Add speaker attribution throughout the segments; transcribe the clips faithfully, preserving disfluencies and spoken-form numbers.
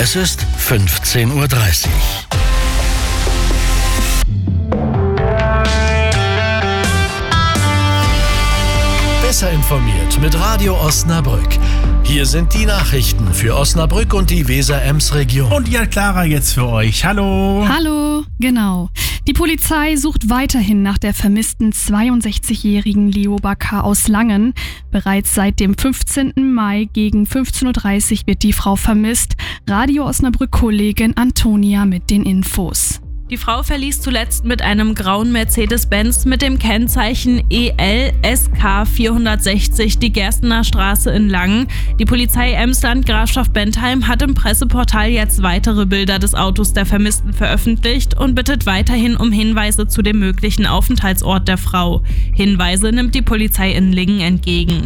Speaker 1: Es ist fünfzehn Uhr dreißig. Besser informiert mit Radio Osnabrück. Hier sind die Nachrichten für Osnabrück und die Weser-Ems-Region.
Speaker 2: Und ja, Clara jetzt für euch. Hallo.
Speaker 3: Hallo, genau. Die Polizei sucht weiterhin nach der vermissten zweiundsechzigjährigen Leo Bacar aus Langen. Bereits seit dem fünfzehnten Mai gegen fünfzehn Uhr dreißig wird die Frau vermisst. Radio Osnabrück-Kollegin Antonia mit den Infos.
Speaker 4: Die Frau verließ zuletzt mit einem grauen Mercedes-Benz mit dem Kennzeichen E L S K vierhundertsechzig die Gerstener Straße in Langen. Die Polizei Emsland Grafschaft Bentheim hat im Presseportal jetzt weitere Bilder des Autos der Vermissten veröffentlicht und bittet weiterhin um Hinweise zu dem möglichen Aufenthaltsort der Frau. Hinweise nimmt die Polizei in Lingen entgegen.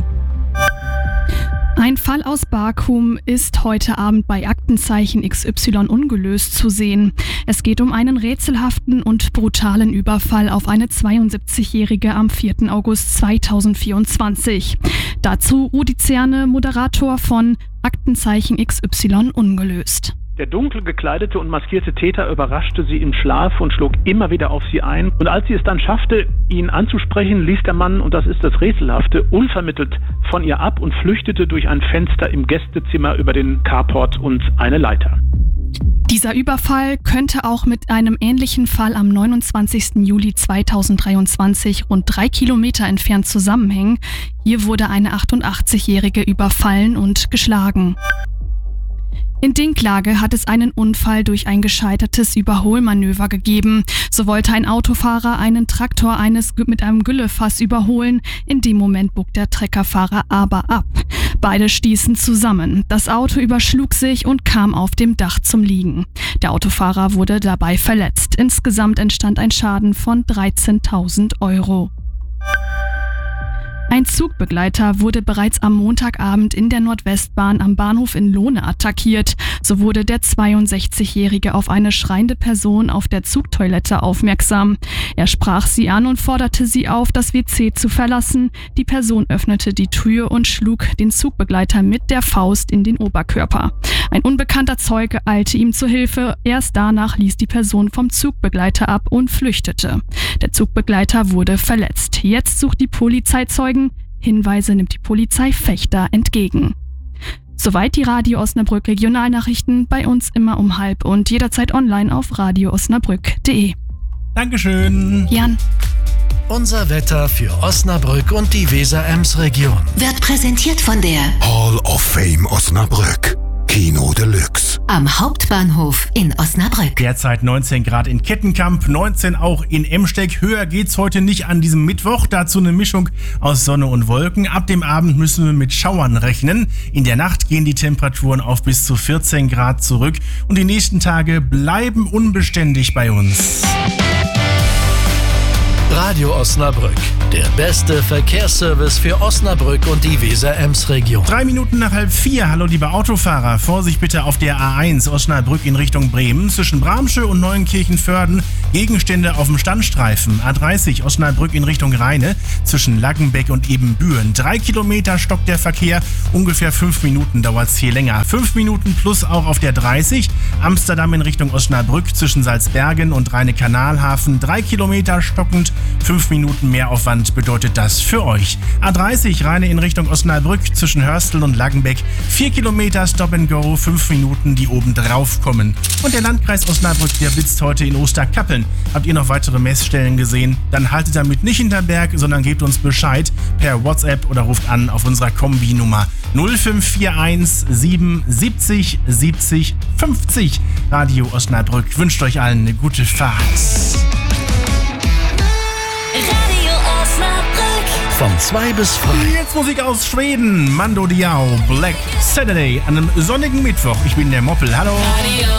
Speaker 3: Ein Fall aus Barkum ist heute Abend bei Aktenzeichen X Y ungelöst zu sehen. Es geht um einen rätselhaften und brutalen Überfall auf eine zweiundsiebzigjährige am vierten August zweitausendvierundzwanzig. Dazu Rudi Zerne, Moderator von Aktenzeichen X Y ungelöst.
Speaker 5: Der dunkel gekleidete und maskierte Täter überraschte sie im Schlaf und schlug immer wieder auf sie ein. Und als sie es dann schaffte, ihn anzusprechen, ließ der Mann, und das ist das Rätselhafte, unvermittelt von ihr ab und flüchtete durch ein Fenster im Gästezimmer über den Carport und eine Leiter.
Speaker 3: Dieser Überfall könnte auch mit einem ähnlichen Fall am neunundzwanzigsten Juli zweitausenddreiundzwanzig rund drei Kilometer entfernt zusammenhängen. Hier wurde eine achtundachtzigjährige überfallen und geschlagen. In Dinklage hat es einen Unfall durch ein gescheitertes Überholmanöver gegeben. So wollte ein Autofahrer einen Traktor eines mit einem Güllefass überholen. In dem Moment bog der Treckerfahrer aber ab. Beide stießen zusammen. Das Auto überschlug sich und kam auf dem Dach zum Liegen. Der Autofahrer wurde dabei verletzt. Insgesamt entstand ein Schaden von dreizehntausend Euro. Ein Zugbegleiter wurde bereits am Montagabend in der Nordwestbahn am Bahnhof in Lohne attackiert. So wurde der zweiundsechzigjährige auf eine schreiende Person auf der Zugtoilette aufmerksam. Er sprach sie an und forderte sie auf, das W C zu verlassen. Die Person öffnete die Tür und schlug den Zugbegleiter mit der Faust in den Oberkörper. Ein unbekannter Zeuge eilte ihm zu Hilfe. Erst danach ließ die Person vom Zugbegleiter ab und flüchtete. Der Zugbegleiter wurde verletzt. Jetzt sucht die Polizei Zeugen. Hinweise nimmt die Polizei Vechta entgegen. Soweit die Radio Osnabrück Regionalnachrichten, bei uns immer um halb und jederzeit online auf radio osnabrück punkt de.
Speaker 2: Dankeschön.
Speaker 3: Jan.
Speaker 1: Unser Wetter für Osnabrück und die Weser-Ems-Region
Speaker 6: wird präsentiert von der
Speaker 7: Hall of Fame Osnabrück. Kino Deluxe.
Speaker 6: Am Hauptbahnhof in Osnabrück.
Speaker 2: Derzeit neunzehn Grad in Kettenkamp, neunzehn auch in Emsteck. Höher geht's heute nicht an diesem Mittwoch. Dazu eine Mischung aus Sonne und Wolken. Ab dem Abend müssen wir mit Schauern rechnen. In der Nacht gehen die Temperaturen auf bis zu vierzehn Grad zurück. Und die nächsten Tage bleiben unbeständig bei uns.
Speaker 1: Radio Osnabrück, der beste Verkehrsservice für Osnabrück und die Weser-Ems-Region.
Speaker 2: Drei Minuten nach halb vier. Hallo liebe Autofahrer. Vorsicht bitte auf der A eins Osnabrück in Richtung Bremen. Zwischen Bramsche und Neuenkirchen-Vörden Gegenstände auf dem Standstreifen. A dreißig Osnabrück in Richtung Rheine. Zwischen Laggenbeck und Ebenbüren. Drei Kilometer stockt der Verkehr. Ungefähr fünf Minuten dauert es hier länger. Fünf Minuten plus auch auf der dreißig. Amsterdam in Richtung Osnabrück zwischen Salzbergen und Rheine-Kanalhafen. Drei Kilometer stockend. Fünf Minuten Mehraufwand bedeutet das für euch. A dreißig Rheine in Richtung Osnabrück zwischen Hörstel und Laggenbeck. Vier Kilometer Stop and Go, fünf Minuten, die oben drauf kommen. Und der Landkreis Osnabrück, der blitzt heute in Osterkappeln. Habt ihr noch weitere Messstellen gesehen? Dann haltet damit nicht hinterm Berg, sondern gebt uns Bescheid per WhatsApp oder ruft an auf unserer Kombi-Nummer null fünf vier eins sieben siebzig siebzig fünfzig. Radio Osnabrück wünscht euch allen eine gute Fahrt.
Speaker 1: Von zwei bis frei.
Speaker 2: Jetzt Musik aus Schweden. Mando Diao, Black Saturday an einem sonnigen Mittwoch. Ich bin der Moppel. Hallo.